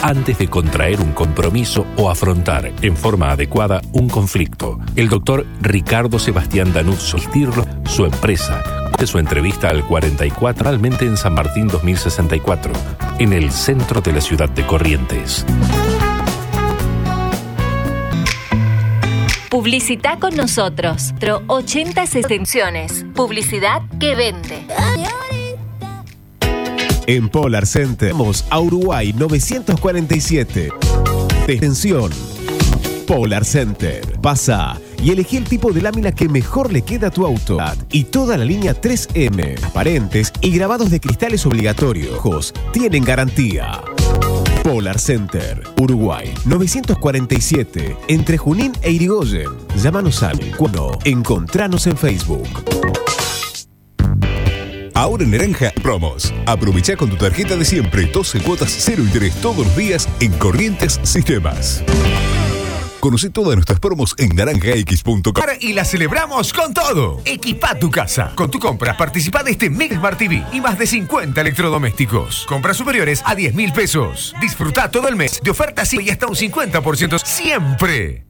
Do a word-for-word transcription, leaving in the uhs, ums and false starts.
antes de contraer un compromiso o afrontar en forma adecuada un conflicto. El doctor Ricardo Sebastián Danuzzo, asistirlo, su empresa, de su entrevista al cuarenta y cuatro, realmente en San Martín dos mil sesenta y cuatro, en el centro de la ciudad de Corrientes. Publicita con nosotros. ochenta extensiones. Publicidad que vende. En Polar Center vamos a Uruguay novecientos cuarenta y siete. Extensión Polar Center. Pasa y elegí el tipo de lámina que mejor le queda a tu auto. Y toda la línea tres eme, transparentes y grabados de cristales obligatorios. Tienen garantía. Polar Center, Uruguay, novecientos cuarenta y siete, entre Junín e Irigoyen. Llámanos al cuando encontranos en Facebook. Ahora en Naranja, promos. Aprovecha con tu tarjeta de siempre doce cuotas cero interés todos los días en Corrientes Sistemas. Conoce todas nuestras promos en naranja x punto com. Y la celebramos con todo. Equipa tu casa. Con tu compra participa de este Mega Smart T V y más de cincuenta electrodomésticos. Compras superiores a diez mil pesos. Disfruta todo el mes de ofertas y hasta un cincuenta por ciento siempre.